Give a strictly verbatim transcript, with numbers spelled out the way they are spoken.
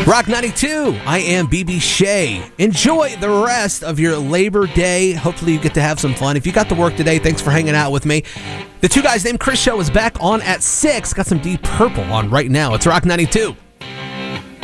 Rock ninety-two, I am B B Shea. Enjoy the rest of your Labor Day. Hopefully you get to have some fun. If you got to work today, thanks for hanging out with me. The Two Guys Named Chris show is back on at six. Got some Deep Purple on right now. It's Rock ninety-two.